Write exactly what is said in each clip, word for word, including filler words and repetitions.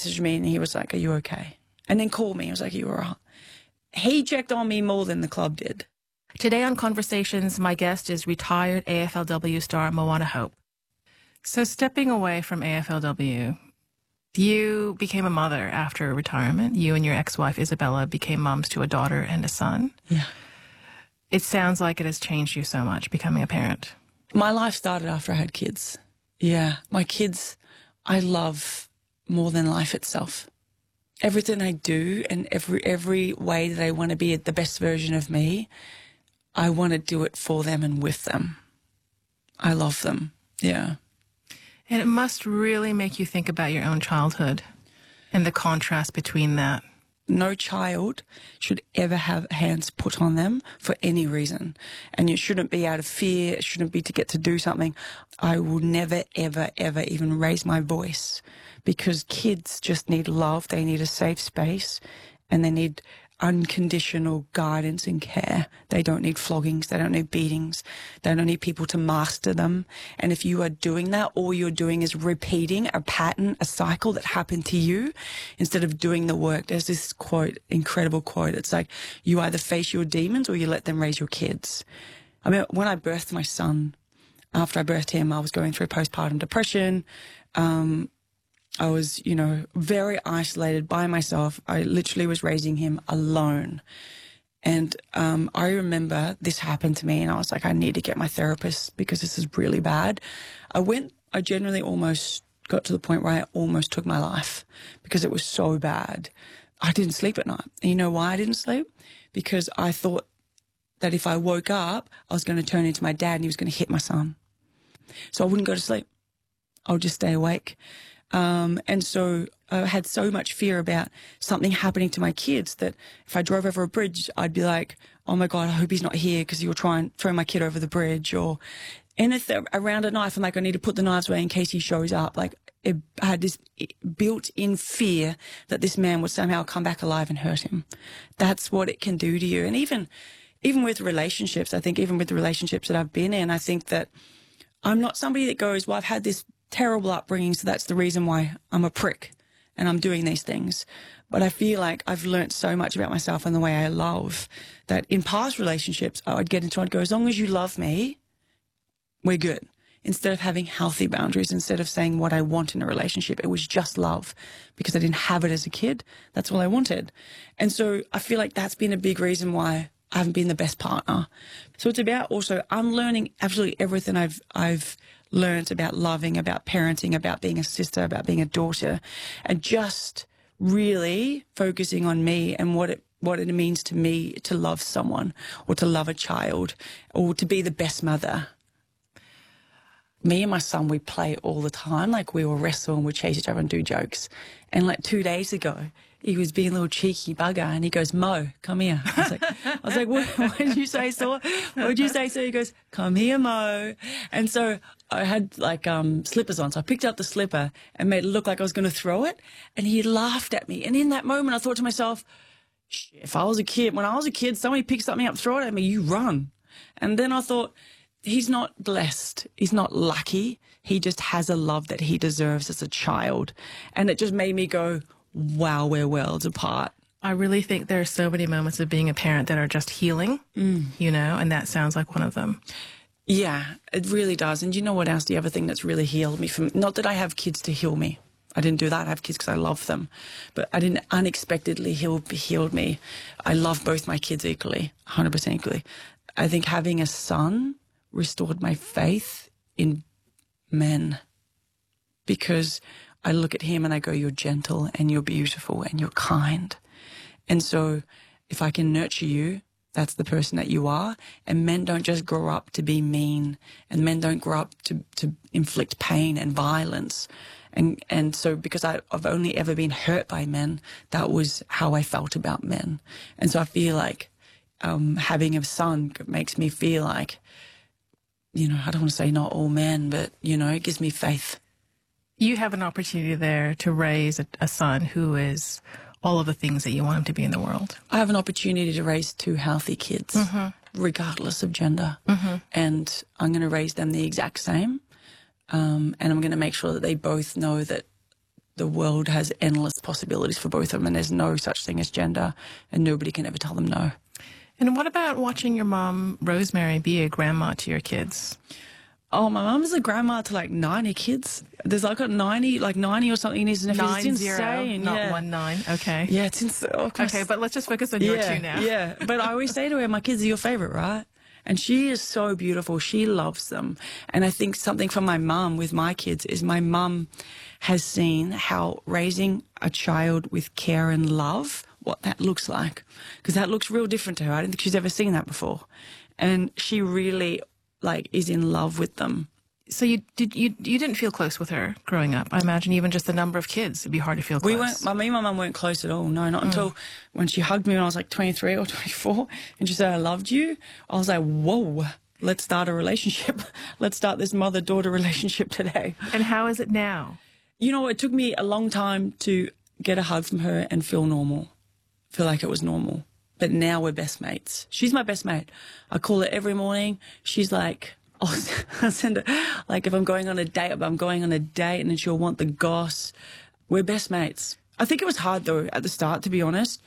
messaged me and he was like, are you okay? And then called me. He was like, are you all right? He checked on me more than the club did. Today on Conversations, my guest is retired A F L W star Moana Hope. So stepping away from A F L W, you became a mother after retirement. You and your ex-wife, Isabella, became moms to a daughter and a son. Yeah. It sounds like it has changed you so much, becoming a parent. My life started after I had kids. Yeah. My kids, I love more than life itself. Everything I do and every every way that I want to be the best version of me, I want to do it for them and with them. I love them. Yeah. And it must really make you think about your own childhood and the contrast between that. No child should ever have hands put on them for any reason. And it shouldn't be out of fear. It shouldn't be to get to do something. I will never, ever, ever even raise my voice, because kids just need love. They need a safe space and they need unconditional guidance and care. They don't need floggings. They don't need beatings. They don't need people to master them. And if you are doing that, all you're doing is repeating a pattern, a cycle that happened to you instead of doing the work. There's this quote, incredible quote. It's like, you either face your demons or you let them raise your kids. I mean, when I birthed my son, after I birthed him, I was going through postpartum depression. Um, I was, you know, very isolated by myself. I literally was raising him alone. And um, I remember this happened to me and I was like, I need to get my therapist because this is really bad. I went, I generally almost got to the point where I almost took my life because it was so bad. I didn't sleep at night. And you know why I didn't sleep? Because I thought that if I woke up, I was going to turn into my dad and he was going to hit my son. So I wouldn't go to sleep. I would just stay awake. Um, and so I had so much fear about something happening to my kids that if I drove over a bridge, I'd be like, oh my God, I hope he's not here because he'll try and throw my kid over the bridge. Or, and if they're around a knife, I'm like, I need to put the knives away in case he shows up. Like, it, I had this built-in fear that this man would somehow come back alive and hurt him. That's what it can do to you. And even, even with relationships, I think even with the relationships that I've been in, I think that I'm not somebody that goes, well, I've had this terrible upbringing, so that's the reason why I'm a prick and I'm doing these things. But I feel like I've learnt so much about myself and the way I love that in past relationships, I'd get into it, I'd go, as long as you love me, we're good. Instead of having healthy boundaries, instead of saying what I want in a relationship, it was just love because I didn't have it as a kid. That's all I wanted. And so I feel like that's been a big reason why I haven't been the best partner. So it's about also unlearning absolutely everything I've, I've, learned about loving, about parenting, about being a sister, about being a daughter, and just really focusing on me and what it what it means to me to love someone or to love a child or to be the best mother. Me and my son, we play all the time. Like, we will wrestle and we chase each other and do jokes. And like two days ago, he was being a little cheeky bugger and he goes, Mo, come here. I was like, I was like, what, what did you say, so? What did you say, so? He goes, come here, Mo. And so I had like um, slippers on. So I picked up the slipper and made it look like I was going to throw it. And he laughed at me. And in that moment, I thought to myself, if I was a kid, when I was a kid, somebody picked something up, throw it at me, you run. And then I thought, he's not blessed. He's not lucky. He just has a love that he deserves as a child. And it just made me go, wow, we're worlds apart. I really think there are so many moments of being a parent that are just healing, mm. you know, and that sounds like one of them. Yeah, it really does. And you know what else? The other thing that's really healed me from, not that I have kids to heal me. I didn't do that. I have kids because I love them. But I didn't unexpectedly heal, healed me. I love both my kids equally, one hundred percent equally. I think having a son restored my faith in men because I look at him and I go, you're gentle and you're beautiful and you're kind. And so if I can nurture you, that's the person that you are. And men don't just grow up to be mean, and men don't grow up to, to inflict pain and violence. And, and so because I, I've only ever been hurt by men, that was how I felt about men. And so I feel like um, having a son makes me feel like, you know, I don't want to say not all men, but, you know, it gives me faith. You have an opportunity there to raise a, a son who is all of the things that you want him to be in the world. I have an opportunity to raise two healthy kids, mm-hmm. regardless of gender. Mm-hmm. And I'm going to raise them the exact same. Um, and I'm going to make sure that they both know that the world has endless possibilities for both of them, and there's no such thing as gender, and nobody can ever tell them no. And what about watching your mom, Rosemary, be a grandma to your kids? Oh, my mum is a grandma to like ninety kids. There's like got ninety, like ninety or something in his nephews. Nine It's zero, insane. not yeah. one nine. Okay. Yeah, it's insane. Oh, Okay, but let's just focus on your yeah, two now. Yeah, but I always say to her, my kids are your favorite, right? And she is so beautiful. She loves them. And I think something from my mum with my kids is my mum has seen how raising a child with care and love, what that looks like. Because that looks real different to her. I don't think she's ever seen that before. And she really, like, is in love with them. So you did you you didn't feel close with her growing up? I imagine even just the number of kids, it'd be hard to feel close. We weren't. My, me and my mum weren't close at all. No, not mm. until when she hugged me when I was like twenty-three or twenty-four, and she said, "I loved you." I was like, "Whoa, let's start a relationship. Let's start this mother-daughter relationship today." And how is it now? You know, it took me a long time to get a hug from her and feel normal, feel like it was normal. But now we're best mates. She's my best mate. I call her every morning. She's like, I'll send her, like if I'm going on a date, if I'm going on a date and then she'll want the goss. We're best mates. I think it was hard though at the start, to be honest.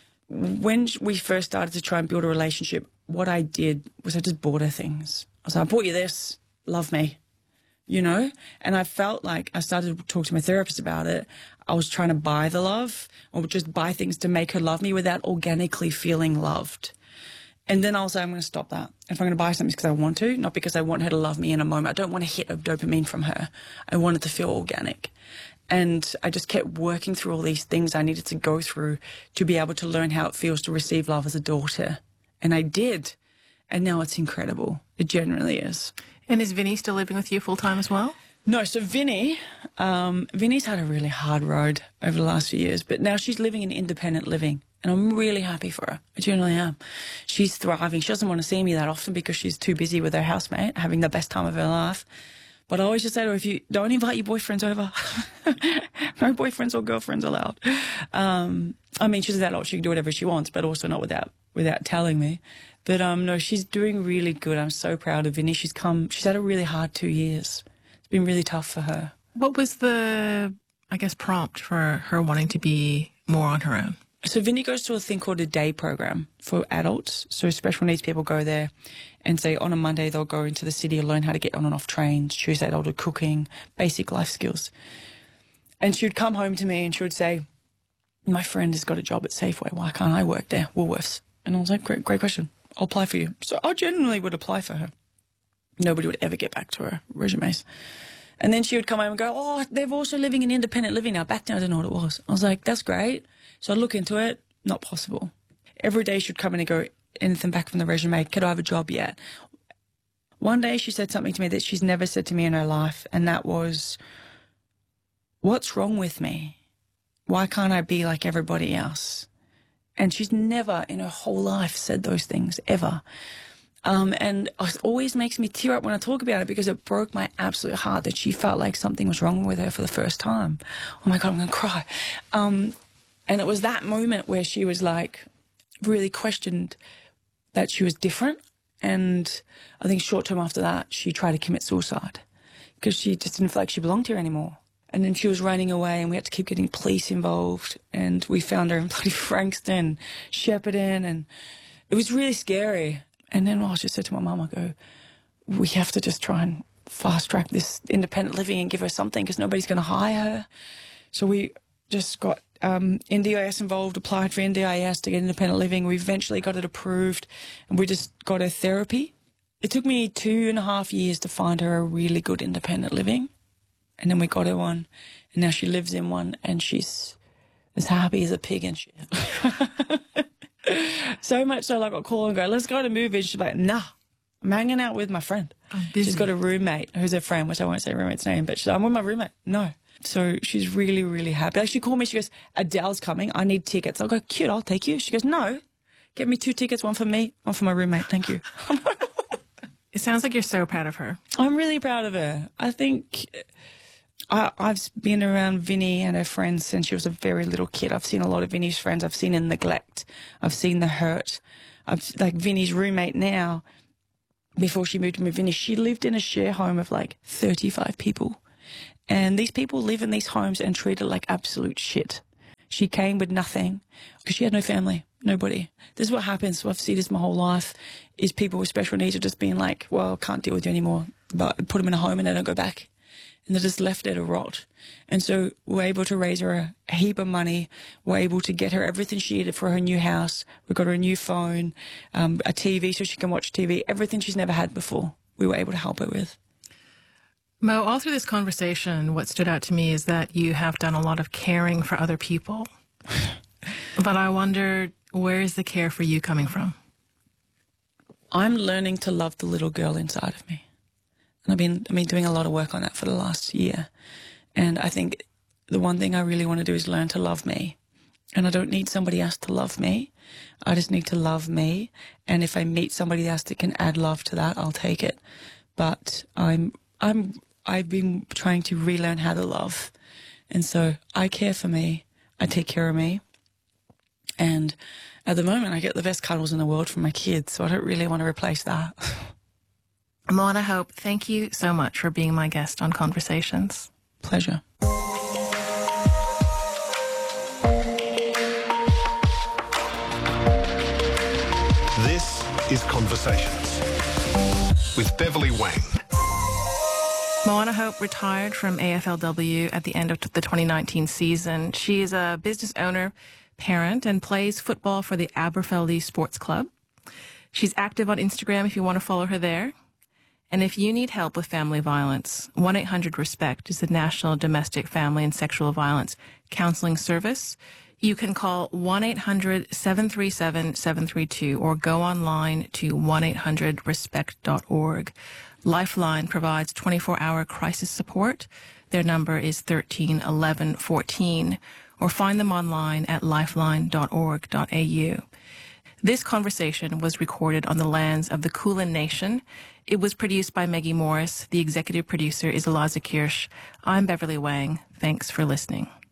When we first started to try and build a relationship, what I did was I just bought her things. I was like, I bought you this, love me, you know? And I felt like I started to talk to my therapist about it. I was trying to buy the love or just buy things to make her love me without organically feeling loved. And then I was like, I'm going to stop that. If I'm going to buy something, it's because I want to, not because I want her to love me in a moment. I don't want a hit of dopamine from her. I want it to feel organic. And I just kept working through all these things I needed to go through to be able to learn how it feels to receive love as a daughter. And I did. And now it's incredible. It genuinely is. And is Vinny still living with you full time as well? No, so Vinny, um, Vinny's had a really hard road over the last few years, but now she's living in independent living. And I'm really happy for her. I genuinely am. She's thriving. She doesn't want to see me that often because she's too busy with her housemate, having the best time of her life. But I always just say to her, if you don't invite your boyfriends over, no boyfriends or girlfriends allowed. Um, I mean, she's that old. She can do whatever she wants, but also not without without telling me. But um, no, she's doing really good. I'm so proud of Vinny. She's come. She's had a really hard two years. It's been really tough for her. What was the, I guess, prompt for her wanting to be more on her own? So Vinny goes to a thing called a day program for adults. So special needs people go there and say on a Monday they'll go into the city and learn how to get on and off trains. Tuesday they'll do cooking, basic life skills. And she would come home to me and she would say, my friend has got a job at Safeway. Why can't I work there? Woolworths. And I was like, great, great question. I'll apply for you. So I genuinely would apply for her. Nobody would ever get back to her resumes. And then she would come home and go, oh, they're also living in independent living now. Back then I didn't know what it was. I was like, that's great. So I look into it, not possible. Every day she'd come in and go, anything back from the resume? Could I have a job yet? One day she said something to me that she's never said to me in her life, and that was, what's wrong with me? Why can't I be like everybody else? And she's never in her whole life said those things, ever. Um, and it always makes me tear up when I talk about it because it broke my absolute heart that she felt like something was wrong with her for the first time. Oh my God, I'm going to cry. Um, and it was that moment where she was like, really questioned that she was different. And I think short term after that, she tried to commit suicide because she just didn't feel like she belonged here anymore. And then she was running away and we had to keep getting police involved. And we found her in bloody Frankston, Shepparton, and it was really scary. And then I just said to my mum, I go, we have to just try and fast track this independent living and give her something because nobody's going to hire her. So we just got um, N D I S involved, applied for N D I S to get independent living. We eventually got it approved and we just got her therapy. It took me two and a half years to find her a really good independent living. And then we got her one and now she lives in one and she's as happy as a pig and shit. So much so, like, I'll call and go, let's go to movies. She's like, nah, I'm hanging out with my friend. She's got a roommate who's her friend, which I won't say her roommate's name, but she's like, I'm with my roommate. No. So she's really, really happy. Like, she called me, she goes, Adele's coming. I need tickets. I'll go, cute, I'll take you. She goes, no, get me two tickets, one for me, one for my roommate. Thank you. It sounds like you're so proud of her. I'm really proud of her. I think I, I've been around Vinny and her friends since she was a very little kid. I've seen a lot of Vinny's friends. I've seen the neglect. I've seen the hurt. I've, like Vinny's roommate now, before she moved in with Vinny, she lived in a share home of like thirty-five people. And these people live in these homes and treat it like absolute shit. She came with nothing because she had no family, nobody. This is what happens. So I've seen this my whole life, is people with special needs are just being like, well, can't deal with you anymore. But put them in a home and they don't go back. And they're just left there to rot. And so we're able to raise her a heap of money. We're able to get her everything she needed for her new house. We got her a new phone, um, a T V so she can watch T V, everything she's never had before. We were able to help her with. Mo, all through this conversation, what stood out to me is that you have done a lot of caring for other people. But I wonder, where is the care for you coming from? I'm learning to love the little girl inside of me. And I've been, I've been doing a lot of work on that for the last year. And I think the one thing I really want to do is learn to love me. And I don't need somebody else to love me. I just need to love me. And if I meet somebody else that can add love to that, I'll take it. But I'm, I'm, I've been trying to relearn how to love. And so I care for me. I take care of me. And at the moment, I get the best cuddles in the world from my kids. So I don't really want to replace that. Moana Hope, thank you so much for being my guest on Conversations. Pleasure. This is Conversations with Beverly Wang. Moana Hope retired from A F L W at the end of the twenty nineteen season. She is a business owner, parent, and plays football for the Aberfeldy Sports Club. She's active on Instagram if you want to follow her there. And if you need help with family violence, one eight hundred RESPECT is the National Domestic Family and Sexual Violence Counseling Service. You can call one eight hundred seven three seven seven three two or go online to one eight hundred respect dot org. Lifeline provides twenty-four hour crisis support. Their number is thirteen eleven fourteen, or find them online at lifeline dot org dot a u. This conversation was recorded on the lands of the Kulin Nation. It was produced by Maggie Morris. The executive producer is Eliza Kirsch. I'm Beverly Wang. Thanks for listening.